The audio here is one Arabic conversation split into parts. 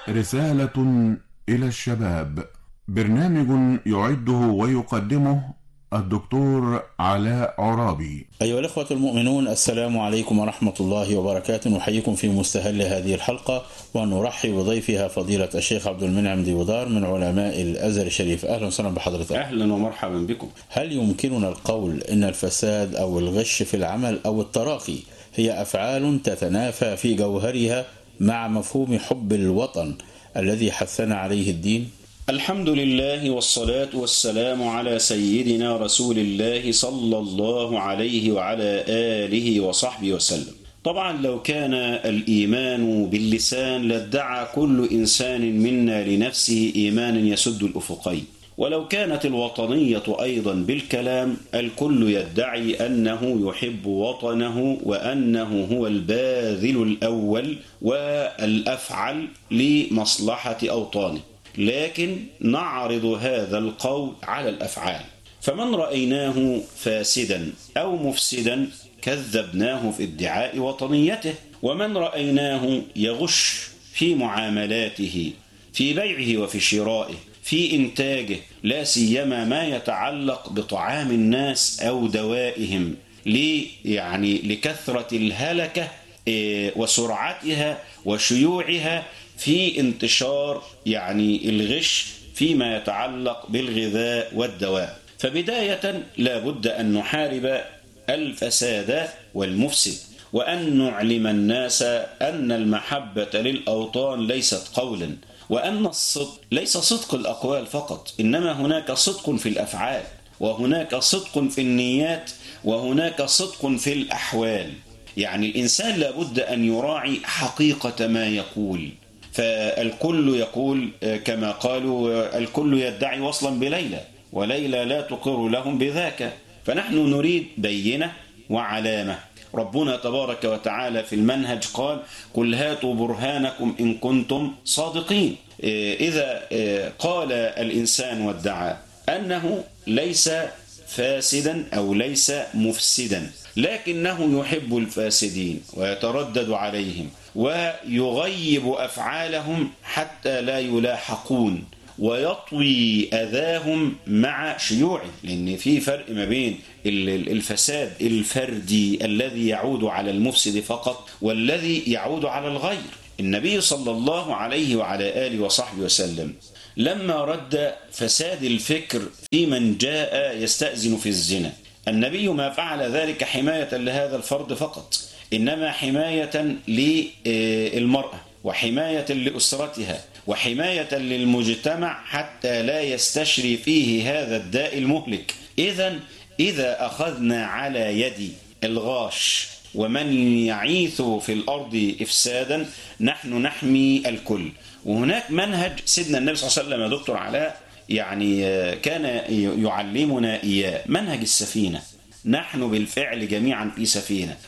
رسالة إلى الشباب. برنامج يعده ويقدمه الدكتور علاء عرابي. أيها الأخوة المؤمنون، السلام عليكم ورحمة الله وبركاته. نحييكم في مستهل هذه الحلقة ونرحب بضيفها فضيلة الشيخ عبد المنعم ديودار من علماء الأزهر الشريف. أهلا وسهلا بحضرتك. أهلا ومرحبا بكم. هل يمكننا القول إن الفساد أو الغش في العمل أو التراخي هي أفعال تتنافى في جوهرها مع مفهوم حب الوطن الذي حثنا عليه الدين؟ الحمد لله والصلاة والسلام على سيدنا رسول الله صلى الله عليه وعلى آله وصحبه وسلم. طبعا لو كان الإيمان باللسان لادعى كل إنسان منا لنفسه إيمانا يسد الأفقين، ولو كانت الوطنية أيضا بالكلام الكل يدعي أنه يحب وطنه وأنه هو الباذل الأول والأفعل لمصلحة أوطانه، لكن نعرض هذا القول على الأفعال. فمن رأيناه فاسدا أو مفسدا كذبناه في ادعاء وطنيته، ومن رأيناه يغش في معاملاته في بيعه وفي شرائه في إنتاجه، لا سيما ما يتعلق بطعام الناس أو دوائهم لكثرة الهلكة وسرعتها وشيوعها في انتشار الغش فيما يتعلق بالغذاء والدواء. فبداية لا بد أن نحارب الفساد والمفسد، وأن نعلم الناس أن المحبة للأوطان ليست قولا، وأن الصدق ليس صدق الأقوال فقط، إنما هناك صدق في الأفعال، وهناك صدق في النيات، وهناك صدق في الأحوال. الإنسان لا بد أن يراعي حقيقة ما يقول. فالكل يقول كما قالوا الكل يدعي وصلا بليلى وليلى لا تقر لهم بذاك، فنحن نريد بينة وعلامة. ربنا تبارك وتعالى في المنهج قال: قل هاتوا برهانكم إن كنتم صادقين. إذا قال الإنسان وادعى أنه ليس فاسدا أو ليس مفسدا، لكنه يحب الفاسدين ويتردد عليهم ويغيب أفعالهم حتى لا يلاحقون، ويطوي أذاهم مع شيوعه، لأن في فرق ما بين الفساد الفردي الذي يعود على المفسد فقط والذي يعود على الغير. النبي صلى الله عليه وعلى آله وصحبه وسلم لما رد فساد الفكر في من جاء يستأذن في الزنا، النبي ما فعل ذلك حماية لهذا الفرد فقط، إنما حماية للمرأة وحماية لأسرتها وحماية للمجتمع حتى لا يستشري فيه هذا الداء المهلك. إذا أخذنا على يد الغاش ومن يعيث في الأرض إفسادا نحن نحمي الكل. وهناك منهج سيدنا النبي صلى الله عليه وسلم يا دكتور علاء كان يعلمنا إياه، منهج السفينة. نحن بالفعل جميعا في سفينة،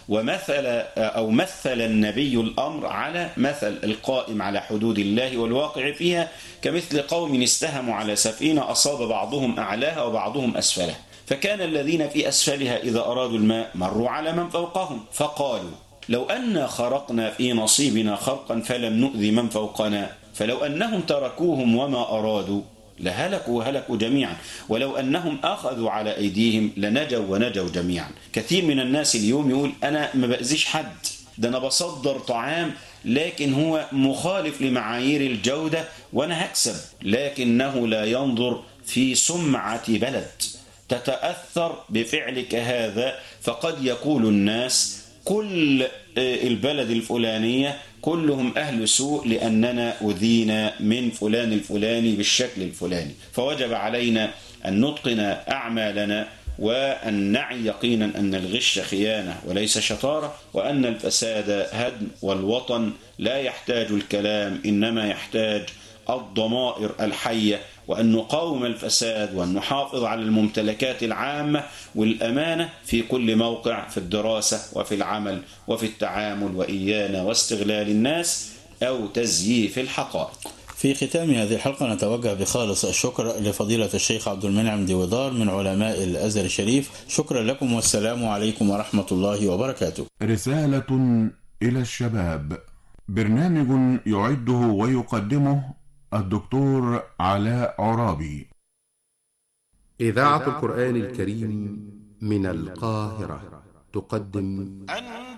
مثل النبي الأمر على مثل القائم على حدود الله والواقع فيها، كمثل قوم استهموا على سفينة أصاب بعضهم أعلاها وبعضهم أسفلها، فكان الذين في أسفلها إذا أرادوا الماء مروا على من فوقهم فقالوا لو أن خرقنا في نصيبنا خرقا فلم نؤذي من فوقنا، فلو أنهم تركوهم وما أرادوا لهلكوا جميعا، ولو أنهم أخذوا على أيديهم لنجوا ونجوا جميعا. كثير من الناس اليوم يقول أنا ما بأذيش حد، ده أنا بصدر طعام لكن هو مخالف لمعايير الجودة وأنا هكسب، لكنه لا ينظر في سمعة بلد تتأثر بفعلك هذا. فقد يقول الناس كل البلد الفلانية كلهم أهل سوء لأننا أذينا من فلان الفلاني بالشكل الفلاني. فوجب علينا أن نتقن أعمالنا وأن نعي يقينا أن الغش خيانة وليس شطارة، وأن الفساد هدم، والوطن لا يحتاج الكلام إنما يحتاج الضمائر الحية، وأن نقاوم الفساد وأن نحافظ على الممتلكات العامة والأمانة في كل موقع، في الدراسة وفي العمل وفي التعامل، وإيانا واستغلال الناس أو تزييف الحقائق. في ختام هذه الحلقة نتوجه بخالص الشكر لفضيلة الشيخ عبد المنعم ديودار من علماء الأزهر الشريف. شكرا لكم والسلام عليكم ورحمة الله وبركاته. رسالة إلى الشباب. برنامج يعده ويقدمه الدكتور علاء عرابي. إذاعة القرآن الكريم من القاهرة تقدم